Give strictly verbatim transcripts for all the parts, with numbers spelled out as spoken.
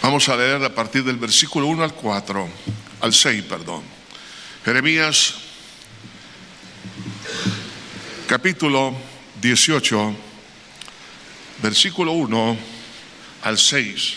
Vamos a leer a partir del versículo uno al cuatro, al seis, perdón. Jeremías, capítulo dieciocho, versículo uno al seis.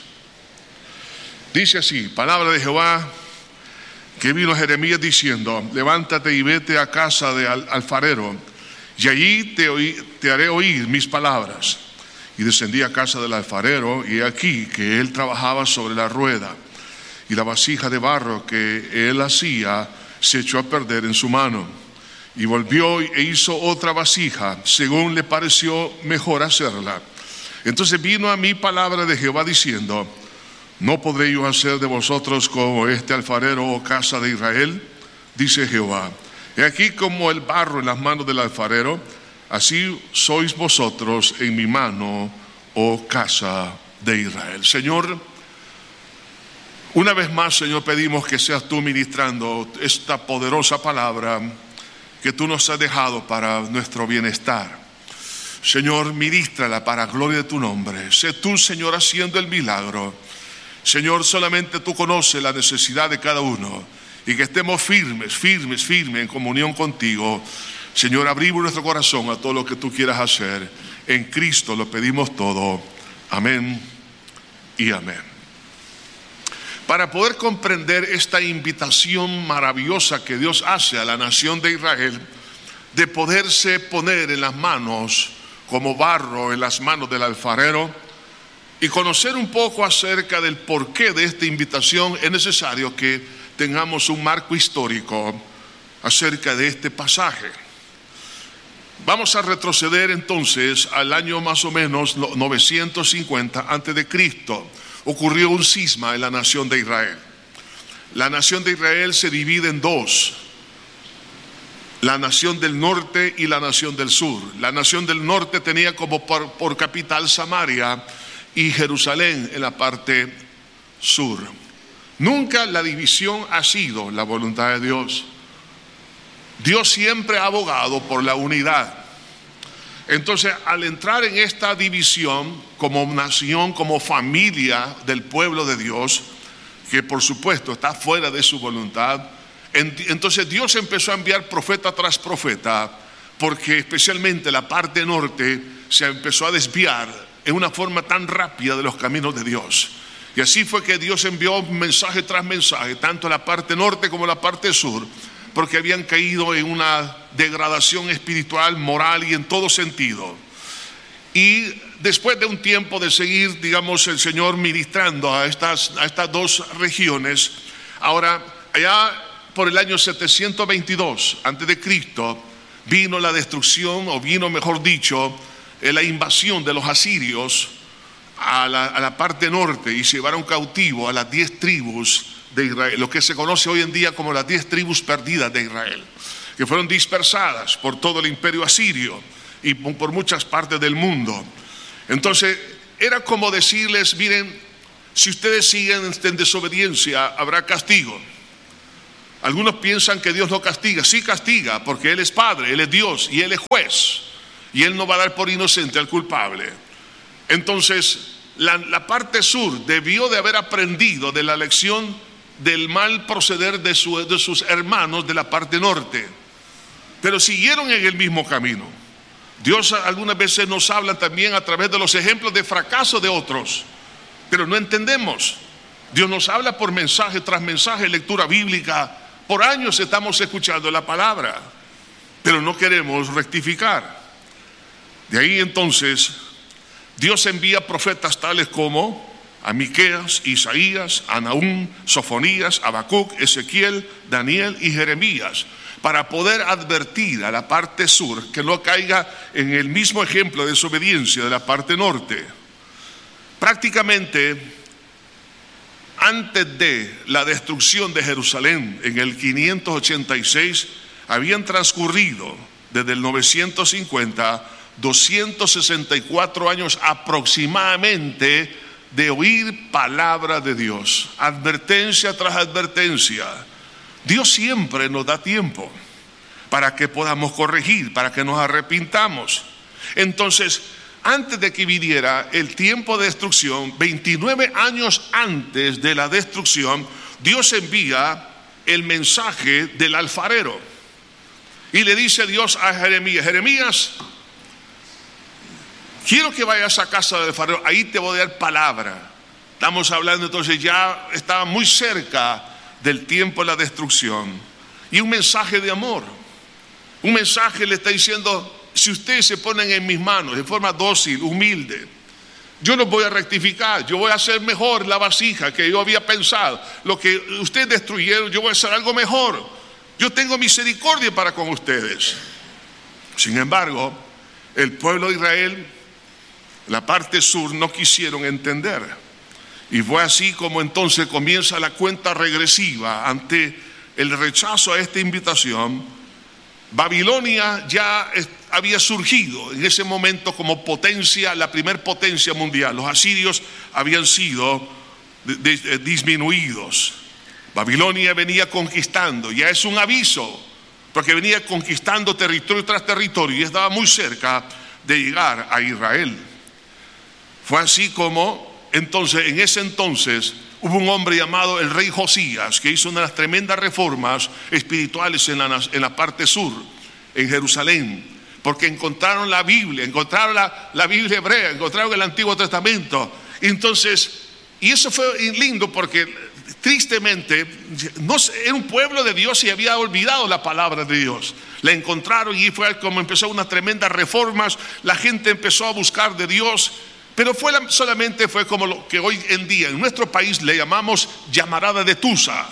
Dice así: palabra de Jehová que vino a Jeremías diciendo: levántate y vete a casa de al alfarero, y allí te, oí, te haré oír mis palabras. Y descendí a casa del alfarero, y aquí que él trabajaba sobre la rueda, y la vasija de barro que él hacía se echó a perder en su mano. Y volvió e hizo otra vasija, según le pareció mejor hacerla. Entonces vino a mí palabra de Jehová diciendo: ¿no podré yo hacer de vosotros como este alfarero, oh casa de Israel? Dice Jehová: he aquí como el barro en las manos del alfarero, así sois vosotros en mi mano, oh casa de Israel. Señor, una vez más, Señor, pedimos que seas tú ministrando esta poderosa palabra que tú nos has dejado para nuestro bienestar. Señor, ministrala para gloria de tu nombre. Sé tú, Señor, haciendo el milagro. Señor, solamente tú conoces la necesidad de cada uno, y que estemos firmes, firmes, firmes en comunión contigo. Señor, abrimos nuestro corazón a todo lo que tú quieras hacer. En Cristo lo pedimos todo. Amén y amén. Para poder comprender esta invitación maravillosa que Dios hace a la nación de Israel, de poderse poner en las manos como barro en las manos del alfarero, y conocer un poco acerca del porqué de esta invitación, es necesario que tengamos un marco histórico acerca de este pasaje. Vamos a retroceder entonces al año más o menos novecientos cincuenta antes de Cristo. Ocurrió un cisma en la nación de Israel. La nación de Israel se divide en dos: la nación del norte y la nación del sur. La nación del norte tenía como por, por capital Samaria, y Jerusalén en la parte sur. Nunca la división ha sido la voluntad de Dios. Dios siempre ha abogado por la unidad. Entonces, al entrar en esta división como nación, como familia del pueblo de Dios, que por supuesto está fuera de su voluntad, entonces Dios empezó a enviar profeta tras profeta, porque especialmente la parte norte se empezó a desviar en una forma tan rápida de los caminos de Dios. Y así fue que Dios envió mensaje tras mensaje, tanto la parte norte como la parte sur, porque habían caído en una degradación espiritual, moral y en todo sentido. Y después de un tiempo de seguir, digamos, el Señor ministrando a estas, a estas dos regiones, ahora allá por el año setecientos veintidós antes de Cristo vino la destrucción, o vino mejor dicho, la invasión de los asirios a la, a la parte norte, y se llevaron cautivo a las diez tribus de Israel, lo que se conoce hoy en día como las diez tribus perdidas de Israel, que fueron dispersadas por todo el imperio asirio y por muchas partes del mundo. Entonces era como decirles: miren, si ustedes siguen en desobediencia habrá castigo. Algunos piensan que Dios no castiga. Sí castiga, porque Él es Padre, Él es Dios y Él es juez, y Él no va a dar por inocente al culpable. Entonces la, la parte sur debió de haber aprendido de la lección del mal proceder de, su, de sus hermanos de la parte norte, pero siguieron en el mismo camino. Dios algunas veces nos habla también a través de los ejemplos de fracaso de otros, pero no entendemos. Dios nos habla por mensaje tras mensaje, lectura bíblica. Por años estamos escuchando la palabra, pero no queremos rectificar. De ahí entonces Dios envía profetas tales como a Miqueas, Isaías, a Nahum, Sofonías, Habacuc, Ezequiel, Daniel y Jeremías, para poder advertir a la parte sur que no caiga en el mismo ejemplo de desobediencia de la parte norte. Prácticamente antes de la destrucción de Jerusalén en el quinientos ochenta y seis, habían transcurrido desde el novecientos cincuenta doscientos sesenta y cuatro años aproximadamente de oír palabra de Dios, advertencia tras advertencia. Dios siempre nos da tiempo para que podamos corregir, para que nos arrepintamos. Entonces, antes de que viniera el tiempo de destrucción, veintinueve años antes de la destrucción, Dios envía el mensaje del alfarero. Y le dice Dios a Jeremías: Jeremías, quiero que vayas a casa del alfarero, ahí te voy a dar palabra. Estamos hablando entonces, ya estaba muy cerca del tiempo de la destrucción. Y un mensaje de amor. Un mensaje le está diciendo: si ustedes se ponen en mis manos de forma dócil, humilde, yo los voy a rectificar, yo voy a hacer mejor la vasija que yo había pensado. Lo que ustedes destruyeron, yo voy a hacer algo mejor. Yo tengo misericordia para con ustedes. Sin embargo, el pueblo de Israel, la parte sur, no quisieron entender. Y fue así como entonces comienza la cuenta regresiva ante el rechazo a esta invitación. Babilonia ya había surgido en ese momento como potencia, la primer potencia mundial. Los asirios habían sido disminuidos. Babilonia venía conquistando, ya es un aviso, porque venía conquistando territorio tras territorio y estaba muy cerca de llegar a Israel. Fue así como entonces, en ese entonces, hubo un hombre llamado el rey Josías, que hizo una de las tremendas reformas espirituales en la, en la parte sur, en Jerusalén, porque encontraron la Biblia, encontraron la, la Biblia hebrea, encontraron el Antiguo Testamento. Entonces, y eso fue lindo porque tristemente no, era un pueblo de Dios y había olvidado la palabra de Dios. La encontraron y fue como empezó unas tremendas reformas, la gente empezó a buscar de Dios. Pero fue la, solamente fue como lo que hoy en día en nuestro país le llamamos llamarada de tusa.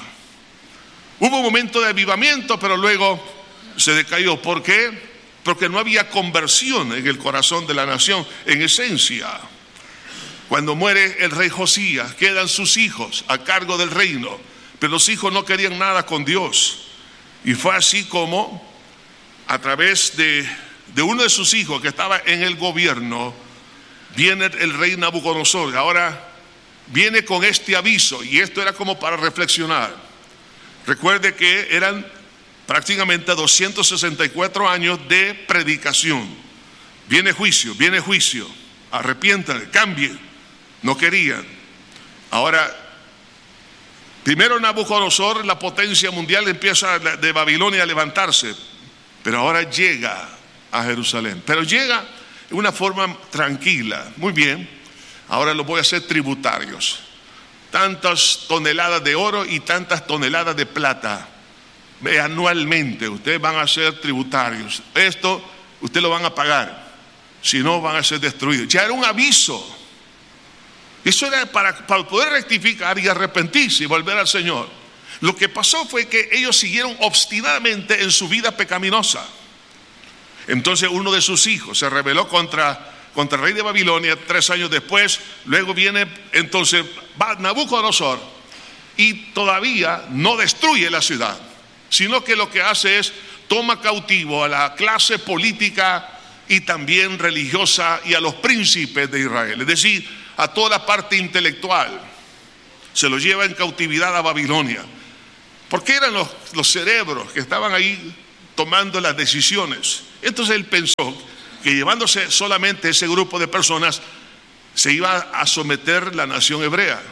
Hubo un momento de avivamiento, pero luego se decayó. ¿Por qué? Porque no había conversión en el corazón de la nación, en esencia. Cuando muere el rey Josías, quedan sus hijos a cargo del reino, pero los hijos no querían nada con Dios. Y fue así como a través de, de uno de sus hijos que estaba en el gobierno, viene el rey Nabucodonosor. Ahora viene con este aviso, y esto era como para reflexionar. Recuerde que eran prácticamente doscientos sesenta y cuatro años de predicación. Viene juicio, viene juicio. Arrepiéntanse, cambien. No querían. Ahora, primero Nabucodonosor, la potencia mundial, empieza de Babilonia a levantarse, pero ahora llega a Jerusalén. Pero llega de una forma tranquila. Muy bien, ahora los voy a hacer tributarios. Tantas toneladas de oro y tantas toneladas de plata. Anualmente ustedes van a ser tributarios. Esto ustedes lo van a pagar. Si no, van a ser destruidos. Ya era un aviso. Eso era para, para poder rectificar y arrepentirse y volver al Señor. Lo que pasó fue que ellos siguieron obstinadamente en su vida pecaminosa. Entonces uno de sus hijos se rebeló contra, contra el rey de Babilonia tres años después. Luego viene entonces Nabucodonosor y todavía no destruye la ciudad, sino que lo que hace es toma cautivo a la clase política y también religiosa y a los príncipes de Israel, es decir, a toda la parte intelectual. Se los lleva en cautividad a Babilonia, porque eran los, los cerebros que estaban ahí tomando las decisiones. Entonces él pensó que llevándose solamente ese grupo de personas se iba a someter la nación hebrea.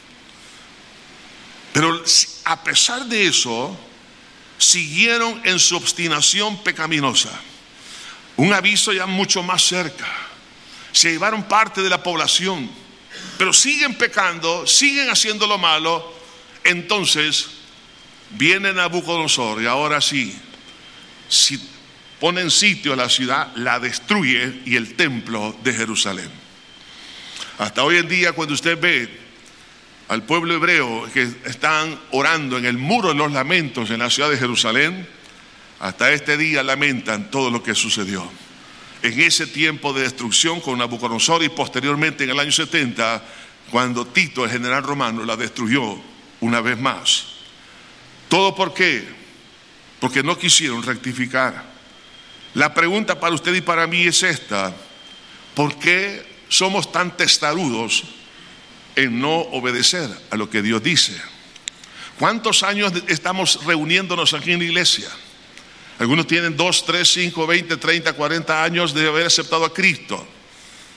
Pero a pesar de eso, siguieron en su obstinación pecaminosa. Un aviso ya mucho más cerca. Se llevaron parte de la población, pero siguen pecando, siguen haciendo lo malo. Entonces viene Nabucodonosor y ahora sí, si pone en sitio a la ciudad, la destruye y el templo de Jerusalén. Hasta hoy en día, cuando usted ve al pueblo hebreo que están orando en el muro de los lamentos en la ciudad de Jerusalén, hasta este día lamentan todo lo que sucedió en ese tiempo de destrucción con Nabucodonosor, y posteriormente en el año setenta, cuando Tito, el general romano, la destruyó una vez más. ¿Todo por qué? Porque no quisieron rectificar. La pregunta para usted y para mí es esta: ¿por qué somos tan testarudos en no obedecer a lo que Dios dice? ¿Cuántos años estamos reuniéndonos aquí en la iglesia? Algunos tienen dos, tres, cinco, veinte, treinta, cuarenta años de haber aceptado a Cristo.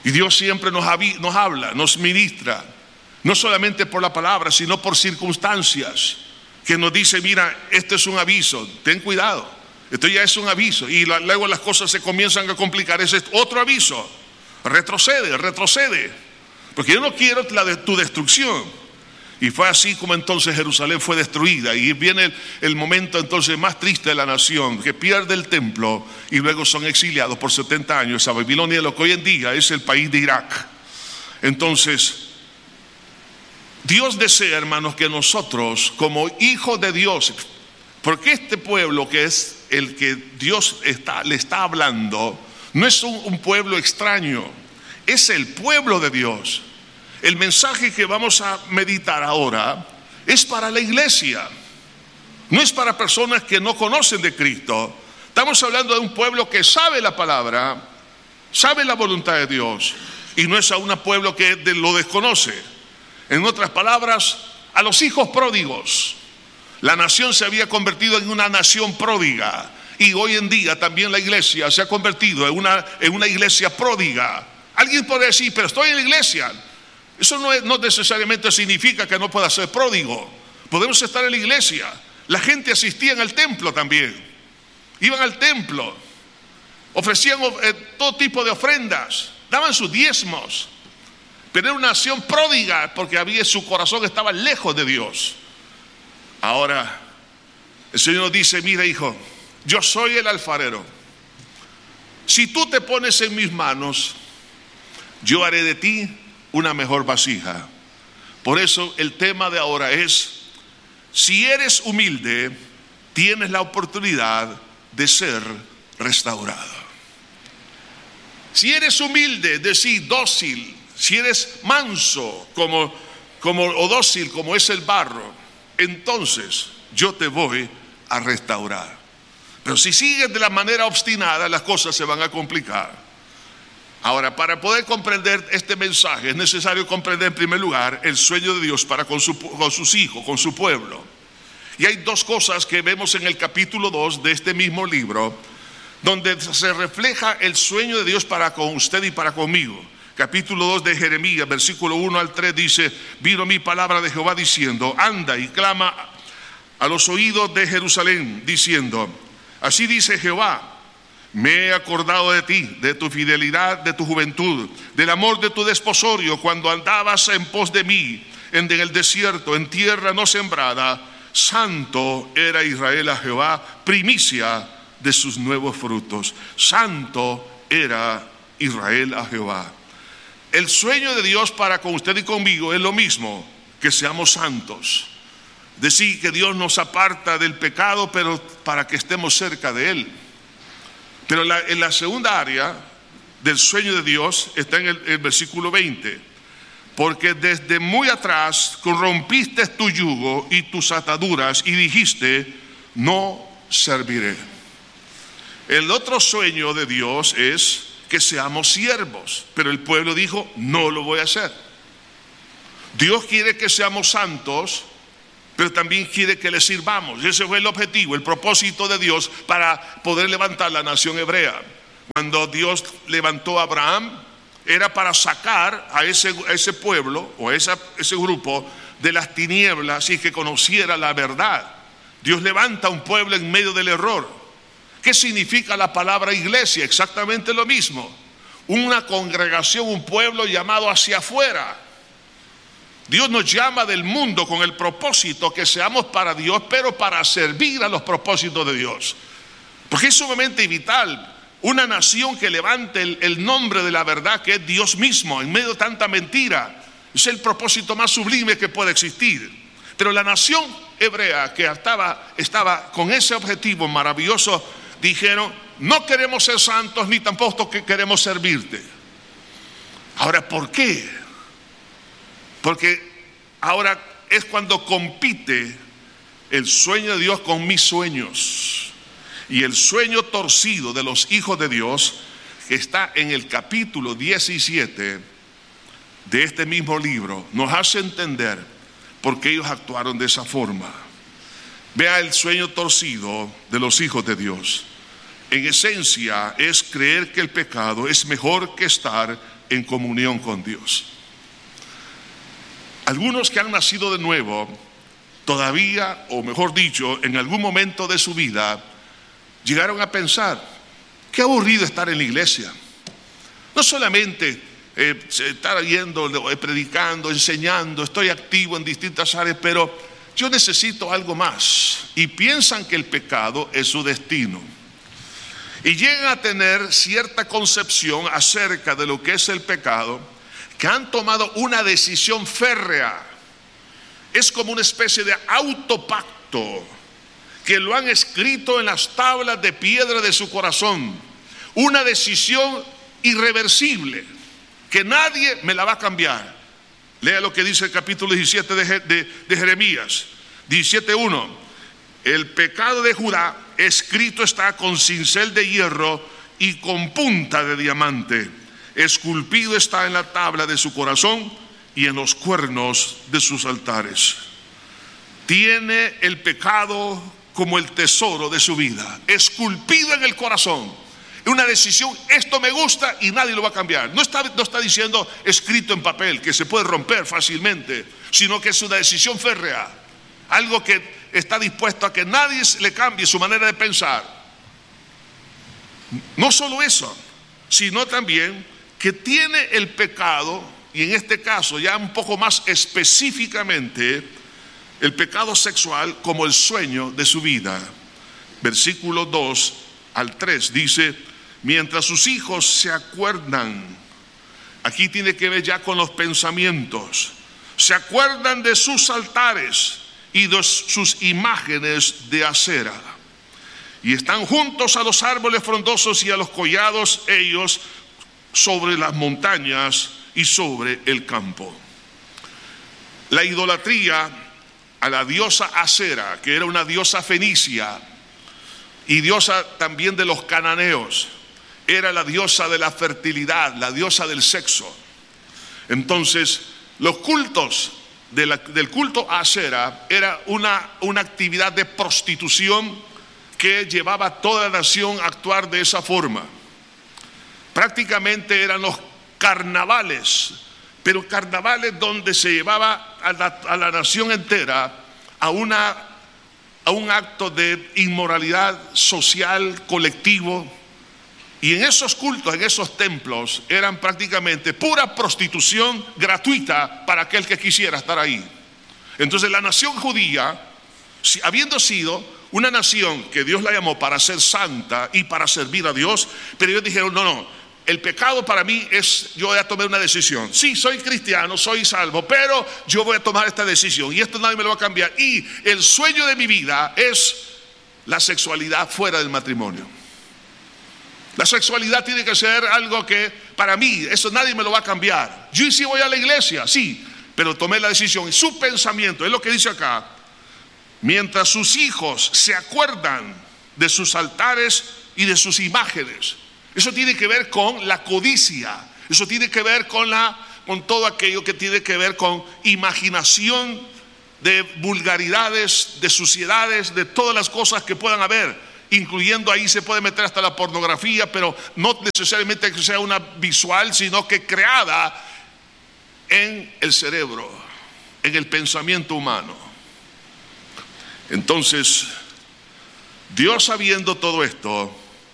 Y Dios siempre nos, nos habla, nos ministra, no solamente por la palabra, sino por circunstancias, que nos dice, mira, este es un aviso, ten cuidado, esto ya es un aviso. Y la, luego las cosas se comienzan a complicar, ese es otro aviso, retrocede, retrocede, porque yo no quiero la de, tu destrucción. Y fue así como entonces Jerusalén fue destruida, y viene el, el momento entonces más triste de la nación, que pierde el templo y luego son exiliados por setenta años a Babilonia, lo que hoy en día es el país de Irak. Entonces, Dios desea, hermanos, que nosotros como hijos de Dios, porque este pueblo que es el que Dios está, le está hablando, no es un, un pueblo extraño, es el pueblo de Dios. El mensaje que vamos a meditar ahora es para la iglesia, no es para personas que no conocen de Cristo. Estamos hablando de un pueblo que sabe la palabra, sabe la voluntad de Dios, y no es a un pueblo que lo desconoce. En otras palabras, a los hijos pródigos. La nación se había convertido en una nación pródiga, y hoy en día también la iglesia se ha convertido en una, en una iglesia pródiga. Alguien puede decir, pero estoy en la iglesia. Eso no, es, no necesariamente significa que no pueda ser pródigo. Podemos estar en la iglesia. La gente asistía al templo también. Iban al templo, ofrecían eh, todo tipo de ofrendas, daban sus diezmos. Pero era una nación pródiga porque había, su corazón estaba lejos de Dios. Ahora el Señor nos dice, mira, hijo, yo soy el alfarero. Si tú te pones en mis manos, yo haré de ti una mejor vasija. Por eso el tema de ahora es, si eres humilde, tienes la oportunidad de ser restaurado. Si eres humilde, es decir, dócil, si eres manso como, como, o dócil como es el barro, entonces yo te voy a restaurar. Pero si sigues de la manera obstinada, las cosas se van a complicar. Ahora, para poder comprender este mensaje es necesario comprender en primer lugar el sueño de Dios para con, su, con sus hijos, con su pueblo. Y hay dos cosas que vemos en el capítulo dos de este mismo libro, donde se refleja el sueño de Dios para con usted y para conmigo. Capítulo dos de Jeremías, versículo uno al tres dice, vino mi palabra de Jehová diciendo, anda y clama a los oídos de Jerusalén, diciendo, así dice Jehová, me he acordado de ti, de tu fidelidad, de tu juventud, del amor de tu desposorio, cuando andabas en pos de mí, en el desierto, en tierra no sembrada. Santo era Israel a Jehová, primicia de sus nuevos frutos. Santo era Israel a Jehová. El sueño de Dios para con usted y conmigo es lo mismo, que seamos santos. Decir que Dios nos aparta del pecado, pero para que estemos cerca de Él. Pero la, en la segunda área del sueño de Dios está en el, el versículo veinte. Porque desde muy atrás corrompiste tu yugo y tus ataduras y dijiste, no serviré. El otro sueño de Dios es que seamos siervos, pero el pueblo dijo, no lo voy a hacer. Dios quiere que seamos santos, pero también quiere que le sirvamos. Ese fue el objetivo, el propósito de Dios para poder levantar la nación hebrea. Cuando Dios levantó a Abraham, era para sacar a ese, a ese pueblo o a esa, ese grupo de las tinieblas y que conociera la verdad. Dios levanta un pueblo en medio del error. ¿Qué significa la palabra iglesia? Exactamente lo mismo. Una congregación, un pueblo llamado hacia afuera. Dios nos llama del mundo con el propósito que seamos para Dios, pero para servir a los propósitos de Dios. Porque es sumamente vital una nación que levante el, el nombre de la verdad, que es Dios mismo, en medio de tanta mentira. Es el propósito más sublime que puede existir. Pero la nación hebrea que estaba, estaba con ese objetivo maravilloso, dijeron, no queremos ser santos ni tampoco que queremos servirte. Ahora, ¿por qué? Porque ahora es cuando compite el sueño de Dios con mis sueños. Y el sueño torcido de los hijos de Dios, que está en el capítulo diecisiete de este mismo libro, nos hace entender por qué ellos actuaron de esa forma. Vea el sueño torcido de los hijos de Dios. En esencia es creer que el pecado es mejor que estar en comunión con Dios. Algunos que han nacido de nuevo, todavía, o mejor dicho, en algún momento de su vida, llegaron a pensar: qué aburrido estar en la iglesia. No solamente eh, estar yendo, eh, predicando, enseñando, estoy activo en distintas áreas, pero yo necesito algo más. Y piensan que el pecado es su destino. Y llegan a tener cierta concepción acerca de lo que es el pecado, que han tomado una decisión férrea. Es como una especie de autopacto que lo han escrito en las tablas de piedra de su corazón. Una decisión irreversible que nadie me la va a cambiar. Lea lo que dice el capítulo diecisiete de, de, de Jeremías diecisiete uno. El pecado de Judá escrito está con cincel de hierro y con punta de diamante. Esculpido está en la tabla de su corazón y en los cuernos de sus altares. Tiene el pecado como el tesoro de su vida, esculpido en el corazón. Una decisión: esto me gusta y nadie lo va a cambiar. No está, no está diciendo escrito en papel, que se puede romper fácilmente, sino que es una decisión férrea, algo que está dispuesto a que nadie le cambie su manera de pensar. No solo eso, sino también que tiene el pecado, y en este caso ya un poco más específicamente, el pecado sexual como el sueño de su vida. Versículo dos al tres dice: mientras sus hijos se acuerdan, aquí tiene que ver ya con los pensamientos, se acuerdan de sus altares y de sus imágenes de acera, y están juntos a los árboles frondosos y a los collados, ellos sobre las montañas y sobre el campo. La idolatría a la diosa Acera, que era una diosa fenicia y diosa también de los cananeos, era la diosa de la fertilidad, la diosa del sexo. Entonces, los cultos de la, del culto a Acera era una, una actividad de prostitución que llevaba a toda la nación a actuar de esa forma. Prácticamente eran los carnavales, pero carnavales donde se llevaba a la, a la nación entera a, una, a un acto de inmoralidad social, colectivo. Y en esos cultos, en esos templos, eran prácticamente pura prostitución gratuita para aquel que quisiera estar ahí. Entonces la nación judía, habiendo sido una nación que Dios la llamó para ser santa y para servir a Dios, pero ellos dijeron: no, no, el pecado para mí es, yo voy a tomar una decisión. Sí, soy cristiano, soy salvo, pero yo voy a tomar esta decisión y esto nadie me lo va a cambiar. Y el sueño de mi vida es la sexualidad fuera del matrimonio. La sexualidad tiene que ser algo que para mí, eso nadie me lo va a cambiar. Yo sí voy a la iglesia, sí, pero tomé la decisión. Y su pensamiento, es lo que dice acá: mientras sus hijos se acuerdan de sus altares y de sus imágenes. Eso tiene que ver con la codicia. Eso tiene que ver con, la, con todo aquello que tiene que ver con imaginación de vulgaridades, de suciedades, de todas las cosas que puedan haber. Incluyendo ahí se puede meter hasta la pornografía, pero no necesariamente que sea una visual, sino que creada en el cerebro, en el pensamiento humano. Entonces, Dios, sabiendo todo esto,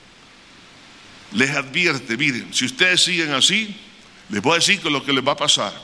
les advierte: miren, si ustedes siguen así, les voy a decir que lo que les va a pasar.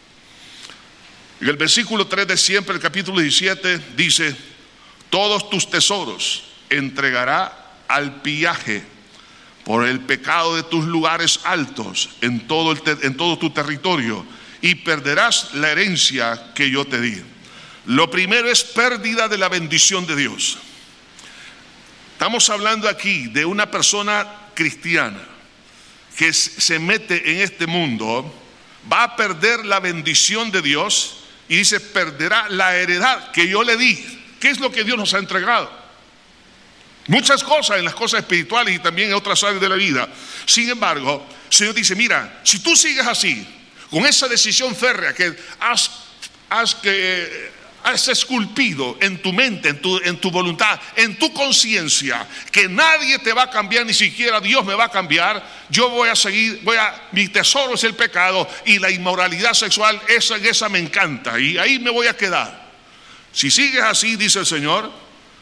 En el versículo tres de siempre, el capítulo diecisiete, dice: todos tus tesoros entregará al pillaje por el pecado de tus lugares altos en todo, el ter- en todo tu territorio, y perderás la herencia que yo te di. Lo primero es pérdida de la bendición de Dios. Estamos hablando aquí de una persona cristiana que se mete en este mundo, va a perder la bendición de Dios, y dice: perderá la heredad que yo le di. ¿Qué es lo que Dios nos ha entregado? Muchas cosas, en las cosas espirituales y también en otras áreas de la vida. Sin embargo, el Señor dice: mira, si tú sigues así, con esa decisión férrea que has, has, que has esculpido en tu mente, en tu, en tu voluntad, en tu conciencia, que nadie te va a cambiar, ni siquiera Dios me va a cambiar, yo voy a seguir, voy a, mi tesoro es el pecado y la inmoralidad sexual, esa, esa me encanta y ahí me voy a quedar. Si sigues así, dice el Señor,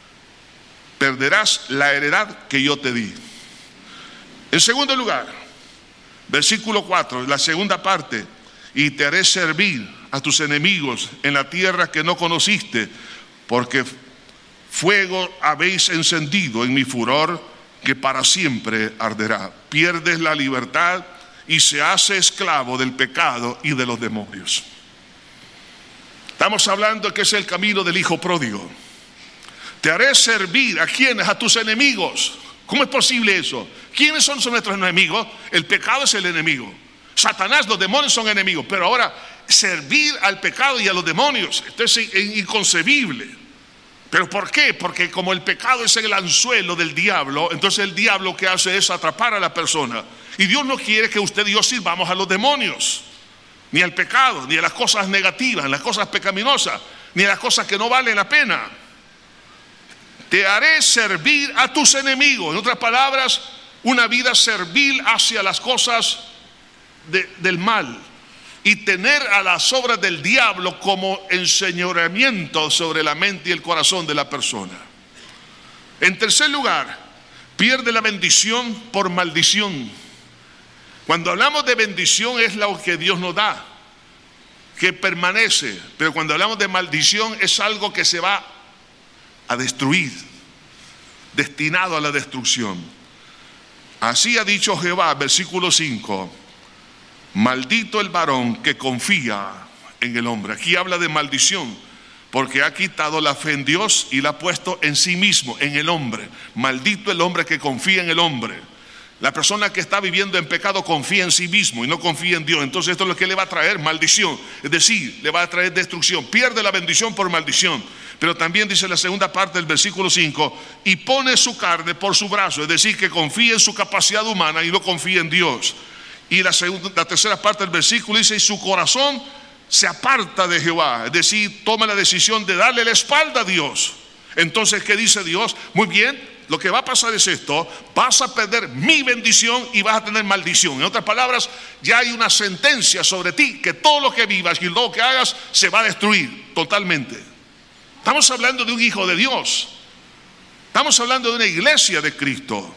perderás la heredad que yo te di. En segundo lugar, versículo cuatro, la segunda parte: y te haré servir a tus enemigos en la tierra que no conociste, porque fuego habéis encendido en mi furor, que para siempre arderá. Pierdes la libertad y se hace esclavo del pecado y de los demonios. Estamos hablando que es el camino del hijo pródigo. Te haré servir, ¿a quiénes? A tus enemigos. ¿Cómo es posible eso? ¿Quiénes son nuestros enemigos? El pecado es el enemigo. Satanás, los demonios son enemigos. Pero ahora, servir al pecado y a los demonios, esto es inconcebible. ¿Pero por qué? Porque como el pecado es el anzuelo del diablo, entonces el diablo lo que hace es atrapar a la persona. Y Dios no quiere que usted y yo sirvamos a los demonios, ni al pecado, ni a las cosas negativas, las cosas pecaminosas, ni a las cosas que no valen la pena. Te haré servir a tus enemigos. En otras palabras, una vida servil hacia las cosas de, del mal, y tener a las obras del diablo como enseñoreamiento sobre la mente y el corazón de la persona. En tercer lugar, pierde la bendición por maldición. Cuando hablamos de bendición es lo que Dios nos da, que permanece, pero cuando hablamos de maldición es algo que se va a destruir, destinado a la destrucción. Así ha dicho Jehová, versículo cinco: maldito el varón que confía en el hombre. Aquí habla de maldición, porque ha quitado la fe en Dios y la ha puesto en sí mismo, en el hombre. Maldito el hombre que confía en el hombre. La persona que está viviendo en pecado confía en sí mismo y no confía en Dios. Entonces esto es lo que le va a traer: maldición, es decir, le va a traer destrucción. Pierde la bendición por maldición. Pero también dice la segunda parte del versículo cinco: y pone su carne por su brazo, es decir, que confía en su capacidad humana y no confía en Dios. Y la, segunda, la tercera parte del versículo dice: y su corazón se aparta de Jehová, es decir, toma la decisión de darle la espalda a Dios. Entonces, ¿qué dice Dios? Muy bien, lo que va a pasar es esto: vas a perder mi bendición y vas a tener maldición. En otras palabras, ya hay una sentencia sobre ti, que todo lo que vivas y todo lo que hagas se va a destruir totalmente. Estamos hablando de un hijo de Dios, estamos hablando de una iglesia de Cristo.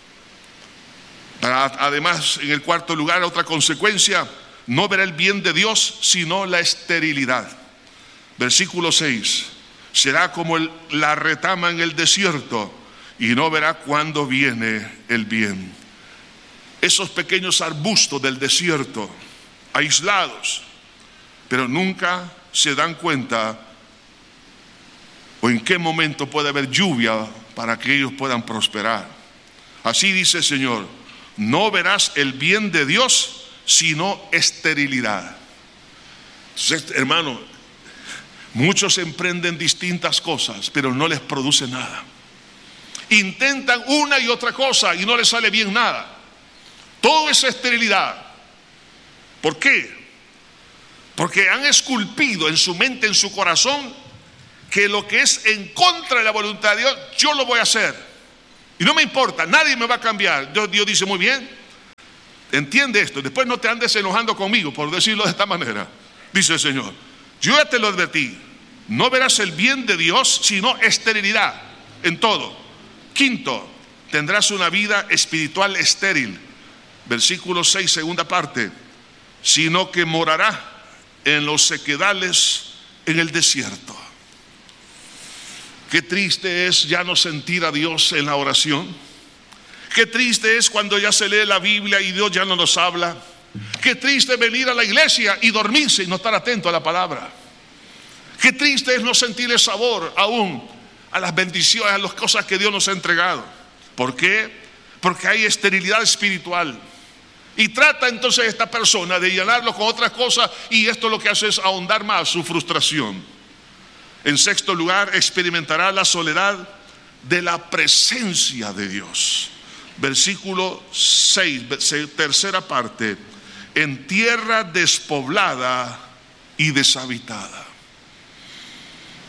Además, en el cuarto lugar, otra consecuencia: no verá el bien de Dios, sino la esterilidad. Versículo seis: será como el, la retama en el desierto, y no verá cuándo viene el bien. Esos pequeños arbustos del desierto, aislados, pero nunca se dan cuenta o en qué momento puede haber lluvia para que ellos puedan prosperar. Así dice el Señor: no verás el bien de Dios, sino esterilidad. Entonces, hermano, muchos emprenden distintas cosas, pero no les produce nada. Intentan una y otra cosa y no les sale bien nada. Todo es esterilidad. ¿Por qué? Porque han esculpido en su mente, en su corazón, que lo que es en contra de la voluntad de Dios, yo lo voy a hacer. Y no me importa, nadie me va a cambiar. Dios, Dios dice: muy bien, entiende esto, después no te andes enojando conmigo por decirlo de esta manera. Dice el Señor: yo ya te lo advertí, no verás el bien de Dios, sino esterilidad en todo. Quinto, tendrás una vida espiritual estéril. Versículo seis, segunda parte: sino que morará en los sequedales, en el desierto. Qué triste es ya no sentir a Dios en la oración. Qué triste es cuando ya se lee la Biblia y Dios ya no nos habla. Qué triste venir a la iglesia y dormirse y no estar atento a la palabra. Qué triste es no sentir el sabor aún a las bendiciones, a las cosas que Dios nos ha entregado. ¿Por qué? Porque hay esterilidad espiritual. Y trata entonces esta persona de llenarlo con otras cosas, y esto lo que hace es ahondar más su frustración. En sexto lugar, experimentará la soledad de la presencia de Dios. Versículo seis, tercera parte: en tierra despoblada y deshabitada.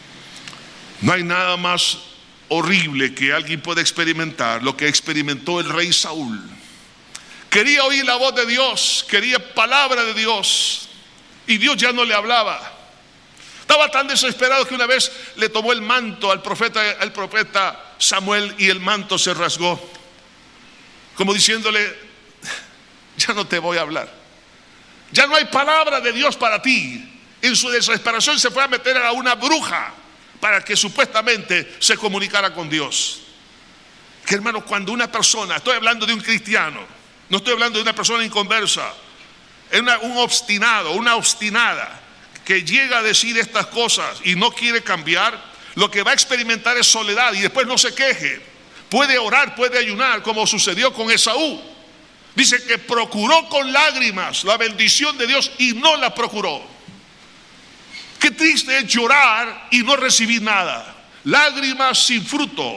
No hay nada más horrible que alguien pueda experimentar lo que experimentó el rey Saúl. Quería oír la voz de Dios, quería palabra de Dios, y Dios ya no le hablaba. Estaba tan desesperado que una vez le tomó el manto al profeta, al profeta Samuel, y el manto se rasgó, como diciéndole: ya no te voy a hablar, ya no hay palabra de Dios para ti. En su desesperación se fue a meter a una bruja para que supuestamente se comunicara con Dios. Que hermano, cuando una persona, estoy hablando de un cristiano, no estoy hablando de una persona inconversa, es una, un obstinado, una obstinada que llega a decir estas cosas y no quiere cambiar, lo que va a experimentar es soledad, y después no se queje. Puede orar, puede ayunar, como sucedió con Esaú. Dice que procuró con lágrimas la bendición de Dios y no la procuró. Qué triste es llorar y no recibir nada. Lágrimas sin fruto.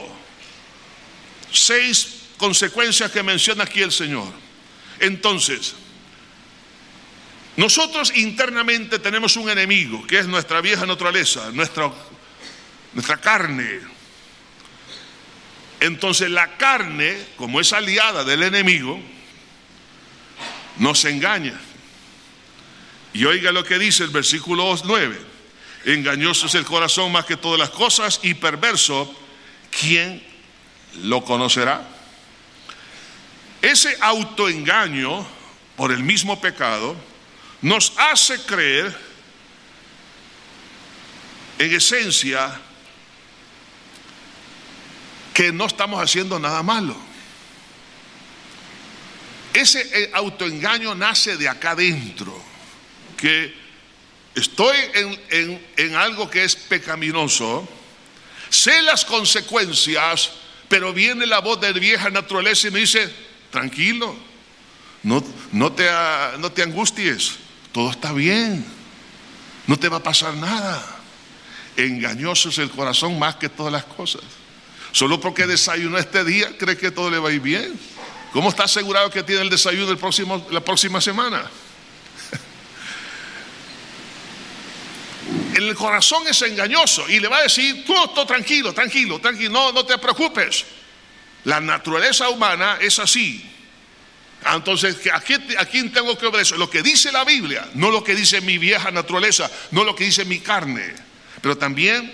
Seis consecuencias que menciona aquí el Señor. Entonces, nosotros internamente tenemos un enemigo, que es nuestra vieja naturaleza, nuestra, nuestra carne. Entonces la carne, como es aliada del enemigo, nos engaña. Y oiga lo que dice el versículo nueve: engañoso es el corazón más que todas las cosas, y perverso, ¿quién lo conocerá? Ese autoengaño por el mismo pecado nos hace creer, en esencia, que no estamos haciendo nada malo. Ese autoengaño nace de acá adentro, que estoy en, en, en algo que es pecaminoso, sé las consecuencias, pero viene la voz de vieja naturaleza y me dice: tranquilo, no, no, te, no te angusties, todo está bien, no te va a pasar nada. Engañoso es el corazón más que todas las cosas. Solo porque desayunó este día, cree que todo le va a ir bien. ¿Cómo está asegurado que tiene el desayuno el próximo, la próxima semana? El corazón es engañoso y le va a decir: tú, tú tranquilo, tranquilo, tranquilo, no, no te preocupes. La naturaleza humana es así. Entonces, ¿a quién, ¿a quién tengo que obedecer? Lo que dice la Biblia, no lo que dice mi vieja naturaleza, no lo que dice mi carne. Pero también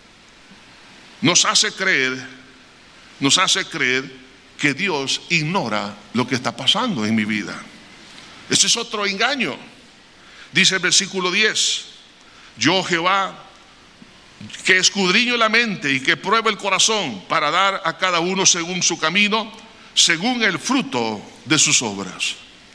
nos hace creer, nos hace creer que Dios ignora lo que está pasando en mi vida. Ese es otro engaño. Dice el versículo diez: yo, Jehová, que escudriño la mente y que pruebo el corazón, para dar a cada uno según su camino, según el fruto de sus obras.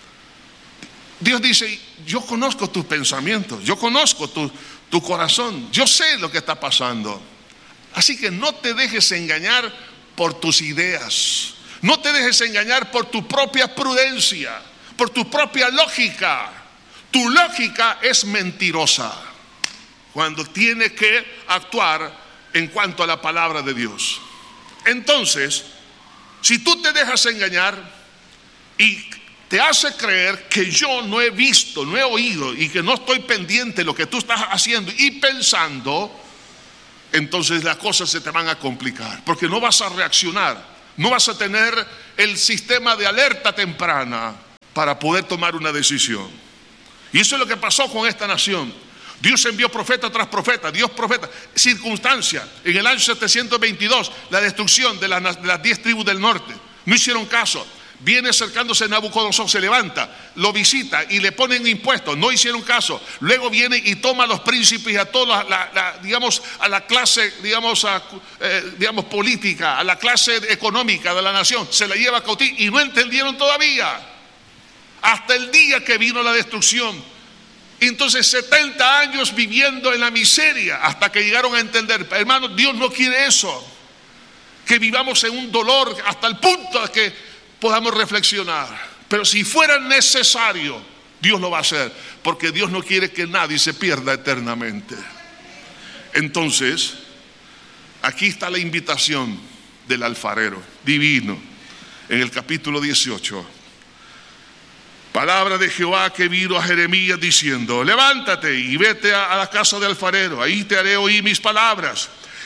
Dios dice: yo conozco tus pensamientos, yo conozco tu, tu corazón, yo sé lo que está pasando. Así que no te dejes engañar por tus ideas, no te dejes engañar por tu propia prudencia, por tu propia lógica. Tu lógica es mentirosa cuando tiene que actuar en cuanto a la palabra de Dios. Entonces, si tú te dejas engañar y te hace creer que yo no he visto, no he oído y que no estoy pendiente de lo que tú estás haciendo y pensando, entonces las cosas se te van a complicar, porque no vas a reaccionar, no vas a tener el sistema de alerta temprana para poder tomar una decisión. Y eso es lo que pasó con esta nación. Dios envió profeta tras profeta, Dios profeta, circunstancia. En el año setecientos veintidós, la destrucción de las, de las diez tribus del norte, no hicieron caso. Viene acercándose Nabucodonosor, se levanta, lo visita y le ponen impuestos, no hicieron caso. Luego viene y toma a los príncipes y a toda la, la, digamos, a la clase, digamos, a, eh, digamos, política, a la clase económica de la nación, se la lleva cautivo y no entendieron todavía, hasta el día que vino la destrucción. Entonces setenta años viviendo en la miseria hasta que llegaron a entender, hermanos, Dios no quiere eso, que vivamos en un dolor hasta el punto de que podamos reflexionar. Pero si fuera necesario, Dios lo va a hacer, porque Dios no quiere que nadie se pierda eternamente. Entonces, aquí está la invitación del alfarero divino en el capítulo dieciocho. Palabra de Jehová que vino a Jeremías diciendo: levántate y vete a, a la casa del alfarero, ahí te haré oír mis palabras.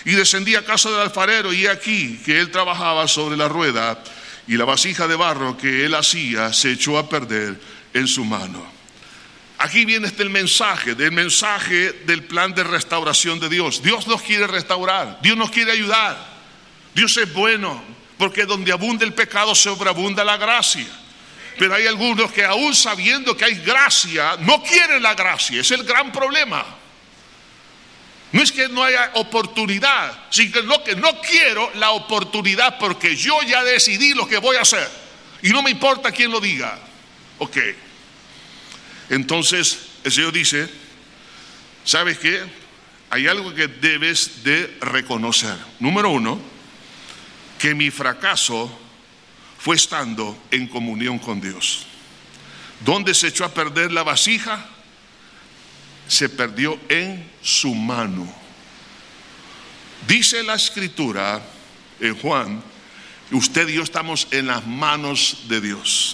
Y descendí a casa del alfarero, y aquí que él trabajaba sobre la rueda, y la vasija de barro que él hacía se echó a perder en su mano. Aquí viene este el mensaje, del mensaje del plan de restauración de Dios. Dios nos quiere restaurar, Dios nos quiere ayudar. Dios es bueno, porque donde abunda el pecado sobreabunda la gracia. Pero hay algunos que aún sabiendo que hay gracia, no quieren la gracia. Es el gran problema. No es que no haya oportunidad, sino que no quiero la oportunidad porque yo ya decidí lo que voy a hacer. Y no me importa quién lo diga. Ok. Entonces el Señor dice, ¿sabes qué? Hay algo que debes de reconocer. Número uno, que mi fracaso fue estando en comunión con Dios. ¿Dónde se echó a perder la vasija? Se perdió en su mano. Dice la escritura en Juan, usted y yo estamos en las manos de Dios.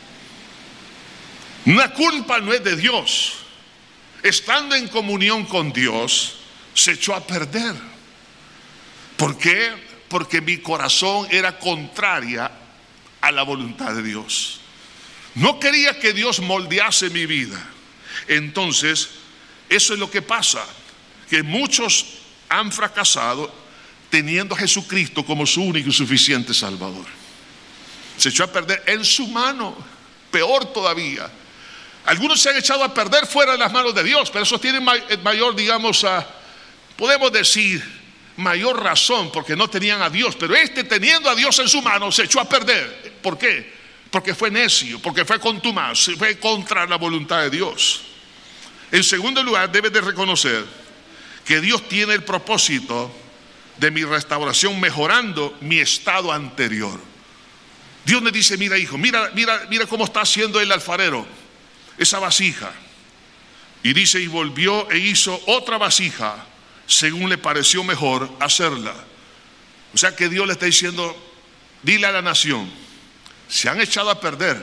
La culpa no es de Dios. Estando en comunión con Dios, se echó a perder. ¿Por qué? Porque mi corazón era contraria a la voluntad de Dios. No quería que Dios moldease mi vida. Entonces, eso es lo que pasa, que muchos han fracasado teniendo a Jesucristo como su único y suficiente Salvador. Se echó a perder en su mano, peor todavía. Algunos se han echado a perder fuera de las manos de Dios, pero eso tiene mayor, digamos, uh, podemos decir, mayor razón, porque no tenían a Dios. Pero este, teniendo a Dios en su mano, se echó a perder. ¿Por qué? Porque fue necio, porque fue contumaz, fue contra la voluntad de Dios. En segundo lugar, debes de reconocer que Dios tiene el propósito de mi restauración mejorando mi estado anterior. Dios me dice, mira hijo, mira, mira, mira cómo está haciendo el alfarero esa vasija. Y dice, y volvió e hizo otra vasija según le pareció mejor hacerla. O sea que Dios le está diciendo, dile a la nación, se han echado a perder,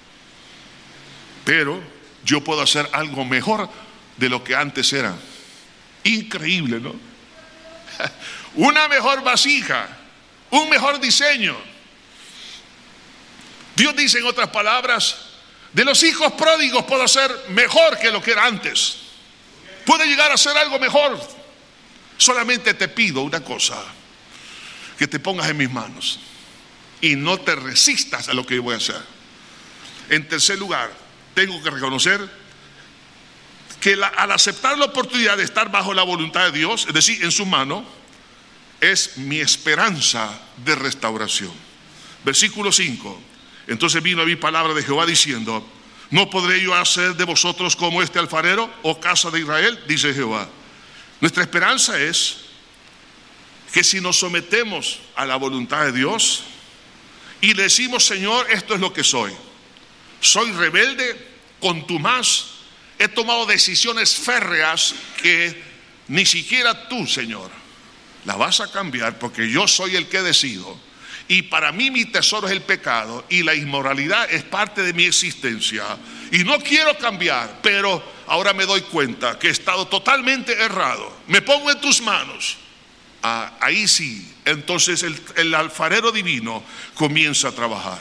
pero yo puedo hacer algo mejor de lo que antes era. Increíble, ¿no? Una mejor vasija, un mejor diseño. Dios dice en otras palabras, de los hijos pródigos puedo hacer mejor que lo que era antes. Puedo llegar a hacer algo mejor. Solamente te pido una cosa, que te pongas en mis manos y no te resistas a lo que yo voy a hacer. En tercer lugar, tengo que reconocer que la, al aceptar la oportunidad de estar bajo la voluntad de Dios, es decir, en su mano, es mi esperanza de restauración. Versículo cinco. Entonces vino a mí palabra de Jehová diciendo, ¿no podré yo hacer de vosotros como este alfarero, oh casa de Israel? Dice Jehová. Nuestra esperanza es que si nos sometemos a la voluntad de Dios y le decimos, Señor, esto es lo que soy. Soy rebelde, contumaz, he tomado decisiones férreas que ni siquiera tú, Señor, las vas a cambiar, porque yo soy el que decido. Y para mí mi tesoro es el pecado y la inmoralidad es parte de mi existencia. Y no quiero cambiar, pero ahora me doy cuenta que he estado totalmente errado. Me pongo en tus manos. Ah, ahí sí, entonces el, el alfarero divino comienza a trabajar.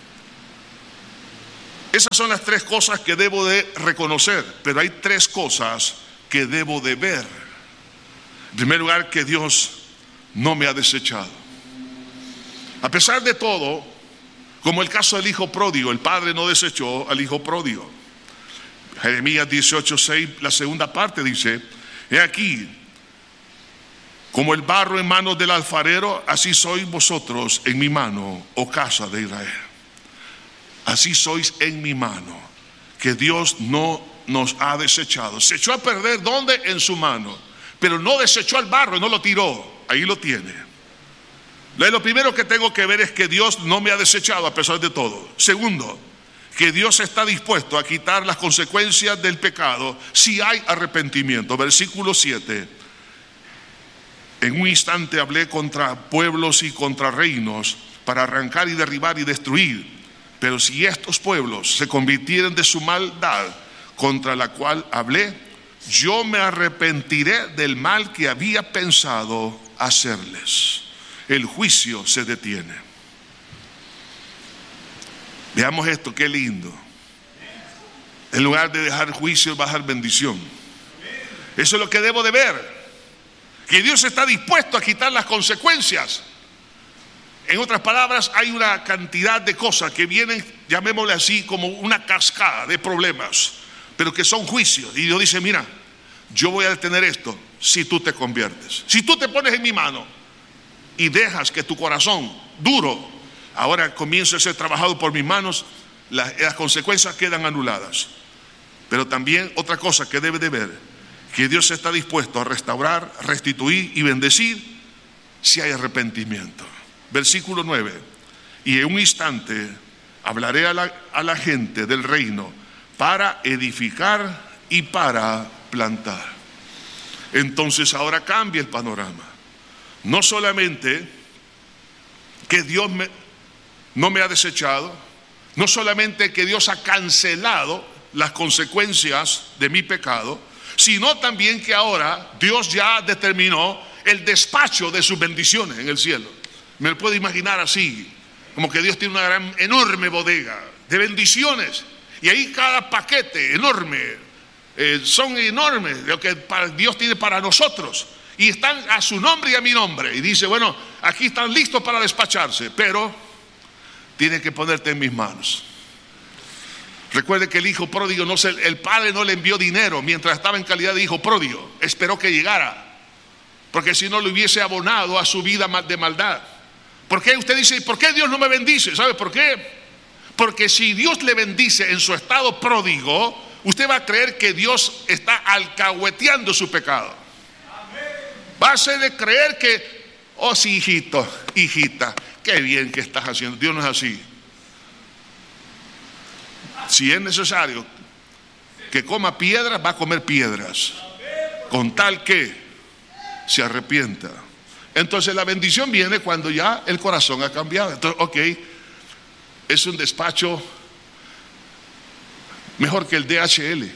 Esas son las tres cosas que debo de reconocer, pero hay tres cosas que debo de ver. En primer lugar, que Dios no me ha desechado. A pesar de todo, como el caso del hijo pródigo, el padre no desechó al hijo pródigo. Jeremías dieciocho seis, la segunda parte dice, he aquí, como el barro en manos del alfarero, así sois vosotros en mi mano, oh casa de Israel. Así sois en mi mano, que Dios no nos ha desechado. Se echó a perder, ¿dónde? En su mano. Pero no desechó al barro, no lo tiró, ahí lo tiene. Lo primero que tengo que ver es que Dios no me ha desechado a pesar de todo. Segundo, que Dios está dispuesto a quitar las consecuencias del pecado si hay arrepentimiento. Versículo siete. En un instante hablé contra pueblos y contra reinos para arrancar y derribar y destruir. Pero si estos pueblos se convirtieren de su maldad contra la cual hablé, yo me arrepentiré del mal que había pensado hacerles. El juicio se detiene. Veamos esto, qué lindo. En lugar de dejar juicio, bajar bendición. Eso es lo que debo de ver. Que Dios está dispuesto a quitar las consecuencias. En otras palabras, hay una cantidad de cosas que vienen, llamémosle así, como una cascada de problemas, pero que son juicios. Y Dios dice, mira, yo voy a detener esto si tú te conviertes. Si tú te pones en mi mano y dejas que tu corazón duro ahora comience a ser trabajado por mis manos, las, las consecuencias quedan anuladas. Pero también otra cosa que debe de ver, que Dios está dispuesto a restaurar, restituir y bendecir si hay arrepentimiento. Versículo nueve. Y en un instante hablaré a la, a la gente del reino para edificar y para plantar. Entonces ahora cambia el panorama. No solamente que Dios me, no me ha desechado, no solamente que Dios ha cancelado las consecuencias de mi pecado, sino también que ahora Dios ya determinó el despacho de sus bendiciones en el cielo. Me lo puedo imaginar así, como que Dios tiene una gran, enorme bodega de bendiciones, y ahí cada paquete enorme, eh, son enormes lo que Dios tiene para nosotros, y están a su nombre y a mi nombre, y dice, bueno, aquí están listos para despacharse, pero tienes que ponerte en mis manos. Recuerde que el hijo pródigo, no se, el padre no le envió dinero mientras estaba en calidad de hijo pródigo, esperó que llegara, porque si no le hubiese abonado a su vida de maldad. ¿Por qué usted dice, por qué Dios no me bendice? ¿Sabe por qué? Porque si Dios le bendice en su estado pródigo, usted va a creer que Dios está alcahueteando su pecado. Va a ser de creer que, oh sí, hijito, hijita, qué bien que estás haciendo. Dios no es así. Si es necesario que coma piedras, va a comer piedras, con tal que se arrepienta. Entonces la bendición viene cuando ya el corazón ha cambiado. Entonces, ok, es un despacho mejor que el D H L,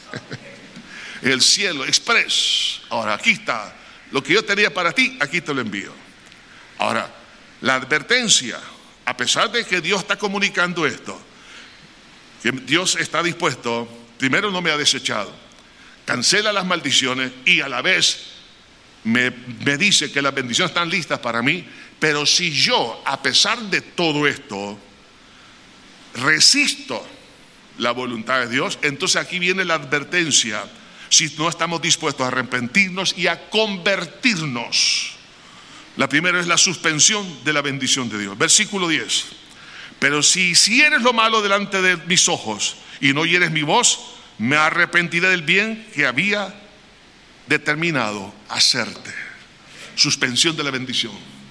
el cielo express. Ahora aquí está, lo que yo tenía para ti, aquí te lo envío. Ahora, la advertencia, a pesar de que Dios está comunicando esto, que Dios está dispuesto, primero no me ha desechado, cancela las maldiciones y a la vez me, me dice que las bendiciones están listas para mí, pero si yo, a pesar de todo esto, resisto la voluntad de Dios, entonces aquí viene la advertencia, si no estamos dispuestos a arrepentirnos y a convertirnos. La primera es la suspensión de la bendición de Dios. Versículo diez. Pero si hicieres lo malo delante de mis ojos y no oyeres mi voz, me arrepentiré del bien que había determinado hacerte. Suspensión de la bendición.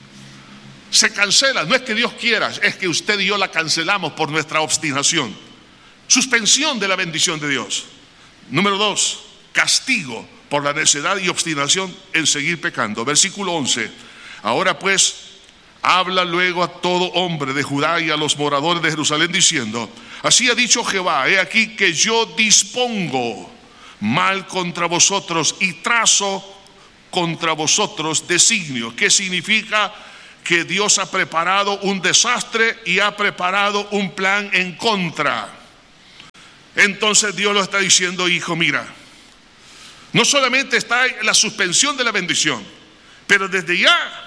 Se cancela, no es que Dios quiera, es que usted y yo la cancelamos por nuestra obstinación. Suspensión de la bendición de Dios. Número dos, castigo por la necedad y obstinación en seguir pecando. Versículo once. Ahora pues, habla luego a todo hombre de Judá y a los moradores de Jerusalén diciendo, así ha dicho Jehová, he aquí que yo dispongo mal contra vosotros y trazo contra vosotros designio. ¿Qué significa? Que Dios ha preparado un desastre y ha preparado un plan en contra. Entonces Dios lo está diciendo, hijo, mira, no solamente está la suspensión de la bendición, pero desde ya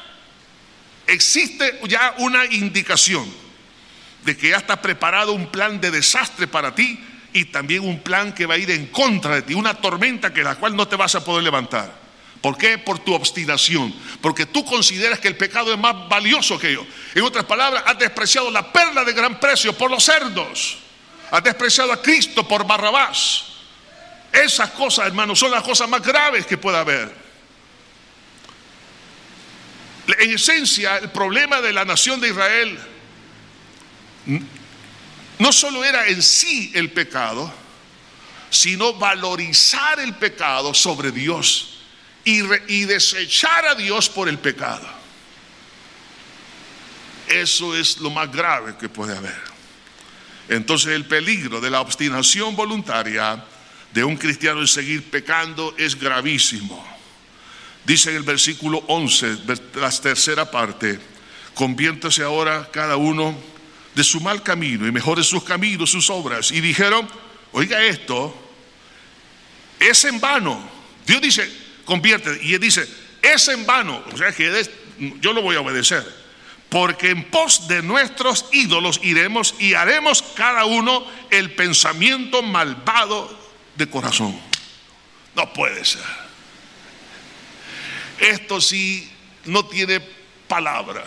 existe ya una indicación de que ya está preparado un plan de desastre para ti y también un plan que va a ir en contra de ti, una tormenta que la cual no te vas a poder levantar. ¿Por qué? Por tu obstinación, porque tú consideras que el pecado es más valioso que yo. En otras palabras, has despreciado la perla de gran precio por los cerdos, has despreciado a Cristo por Barrabás. Esas cosas, hermanos, son las cosas más graves que pueda haber. En esencia, el problema de la nación de Israel no solo era en sí el pecado, sino valorizar el pecado sobre Dios y, re, y desechar a Dios por el pecado. Eso es lo más grave que puede haber. Entonces el peligro de la obstinación voluntaria de un cristiano en seguir pecando es gravísimo. Dice en el versículo once, la tercera parte: conviértase ahora cada uno de su mal camino y mejore sus caminos, sus obras. Y dijeron, oiga esto, es en vano. Dios dice, conviértete, y él dice, es en vano, o sea que es, yo no voy a obedecer, porque en pos de nuestros ídolos iremos y haremos cada uno el pensamiento malvado de corazón. No puede ser. Esto sí no tiene palabra.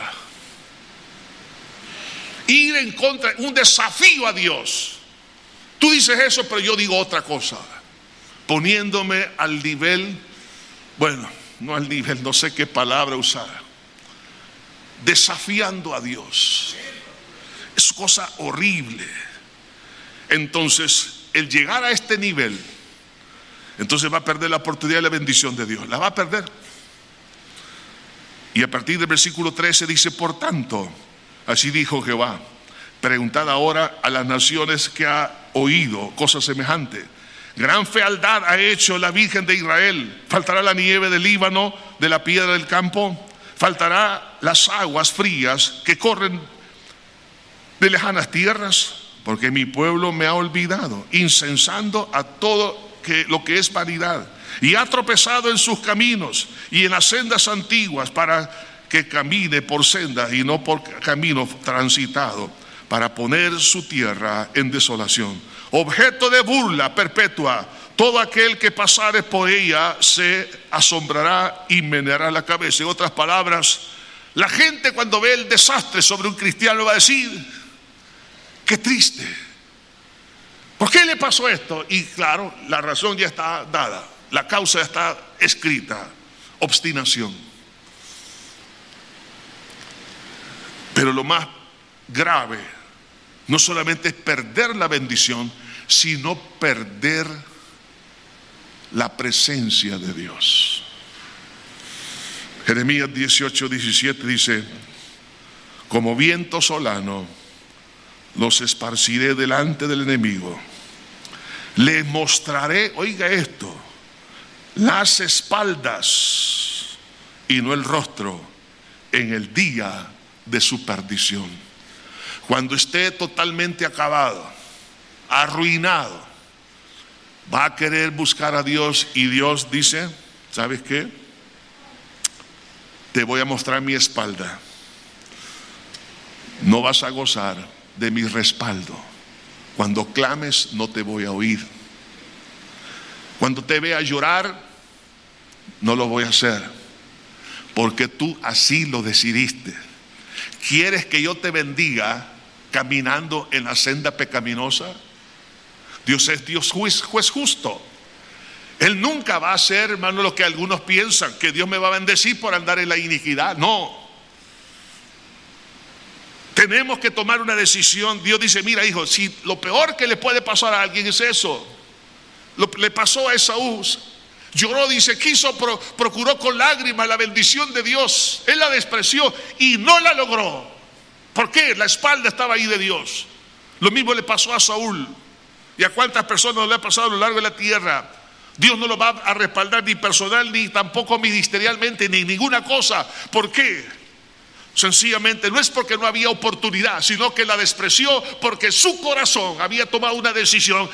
Ir en contra, un desafío a Dios. Tú dices eso, pero yo digo otra cosa. Poniéndome al nivel, bueno, no al nivel, no sé qué palabra usar. Desafiando a Dios. Es cosa horrible. Entonces, el llegar a este nivel, entonces va a perder la oportunidad de la bendición de Dios. La va a perder. Y a partir del versículo trece dice, por tanto, así dijo Jehová, preguntad ahora a las naciones que ha oído cosa semejante. Gran fealdad ha hecho la Virgen de Israel. Faltará la nieve del Líbano, de la piedra del campo. Faltará las aguas frías que corren de lejanas tierras, porque mi pueblo me ha olvidado, incensando a todo que, lo que es vanidad, y ha tropezado en sus caminos y en las sendas antiguas, para que camine por sendas y no por camino transitado, para poner su tierra en desolación, objeto de burla perpetua. Todo aquel que pasare por ella se asombrará y meneará la cabeza. En otras palabras, la gente cuando ve el desastre sobre un cristiano va a decir, qué triste, ¿por qué le pasó esto? Y claro, la razón ya está dada, la causa ya está escrita: obstinación. Pero lo más grave no solamente es perder la bendición, sino perder la presencia de Dios. Jeremías dieciocho, diecisiete dice, como viento solano los esparciré delante del enemigo, les mostraré, oiga esto, las espaldas y no el rostro en el día de su perdición. Cuando esté totalmente acabado, arruinado, va a querer buscar a Dios, y Dios dice, ¿sabes qué? Te voy a mostrar mi espalda. No vas a gozar de mi respaldo. Cuando clames no te voy a oír. Cuando te vea llorar no lo voy a hacer, porque tú así lo decidiste. ¿Quieres que yo te bendiga caminando en la senda pecaminosa? Dios es Dios juez, juez justo. Él nunca va a hacer, hermano, lo que algunos piensan, que Dios me va a bendecir por andar en la iniquidad. No. Tenemos que tomar una decisión. Dios dice, mira hijo, si lo peor que le puede pasar a alguien es eso. Lo, le pasó a Esaú. Lloró, dice, quiso, pro, procuró con lágrimas la bendición de Dios. Él la despreció y no la logró. ¿Por qué? La espalda estaba ahí de Dios. Lo mismo le pasó a Saúl. ¿Y a cuántas personas le ha pasado a lo largo de la tierra? Dios no lo va a respaldar ni personal, ni tampoco ministerialmente, ni ninguna cosa. ¿Por qué? Sencillamente no es porque no había oportunidad, sino que la despreció porque su corazón había tomado una decisión